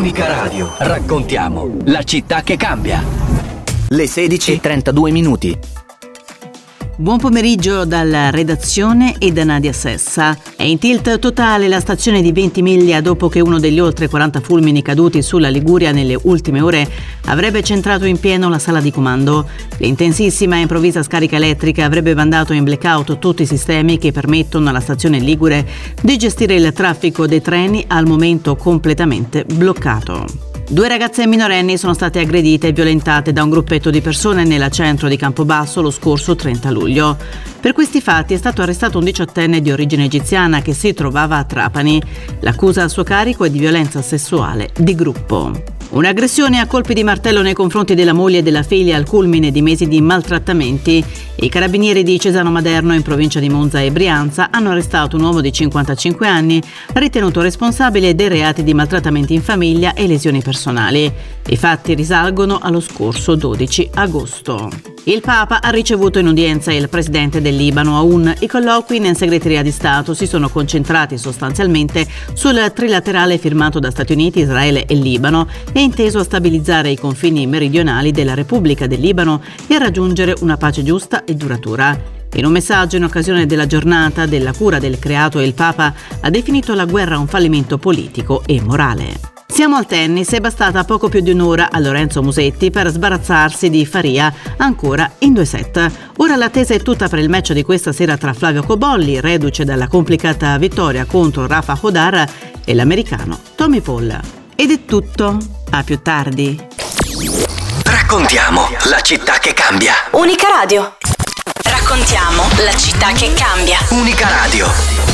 Unica Radio. Raccontiamo la città che cambia. Le 16:32. Buon pomeriggio dalla redazione e da Nadia Sessa. È in tilt totale la stazione di Ventimiglia dopo che uno degli oltre 40 fulmini caduti sulla Liguria nelle ultime ore avrebbe centrato in pieno la sala di comando. L'intensissima e improvvisa scarica elettrica avrebbe mandato in blackout tutti i sistemi che permettono alla stazione ligure di gestire il traffico dei treni, al momento completamente bloccato. 2 ragazze minorenni sono state aggredite e violentate da un gruppetto di persone nel centro di Campobasso lo scorso 30 luglio. Per questi fatti è stato arrestato un 18enne di origine egiziana che si trovava a Trapani. L'accusa a suo carico è di violenza sessuale di gruppo. Un'aggressione a colpi di martello nei confronti della moglie e della figlia al culmine di mesi di maltrattamenti. I carabinieri di Cesano Maderno, in provincia di Monza e Brianza, hanno arrestato un uomo di 55 anni ritenuto responsabile dei reati di maltrattamenti in famiglia e lesioni personali. I fatti risalgono allo scorso 12 agosto. Il Papa ha ricevuto in udienza il presidente del Libano Aoun. I colloqui in segreteria di Stato si sono concentrati sostanzialmente sul trilaterale firmato da Stati Uniti, Israele e Libano e inteso a stabilizzare i confini meridionali della Repubblica del Libano e a raggiungere una pace giusta e duratura. In un messaggio in occasione della giornata della cura del creato, il Papa ha definito la guerra un fallimento politico e morale. Siamo al tennis, è bastata poco più di un'ora a Lorenzo Musetti per sbarazzarsi di Faria, ancora in 2 set. Ora l'attesa è tutta per il match di questa sera tra Flavio Cobolli, reduce dalla complicata vittoria contro Rafa Hodar, e l'americano Tommy Paul. Ed è tutto, a più tardi. Raccontiamo la città che cambia. Unica Radio. Raccontiamo la città che cambia. Unica Radio.